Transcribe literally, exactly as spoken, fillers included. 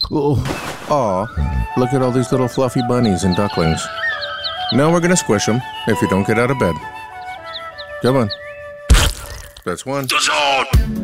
Oh, aw, look at all these little fluffy bunnies and ducklings. Now we're gonna squish them if you don't get out of bed. Come on. That's one.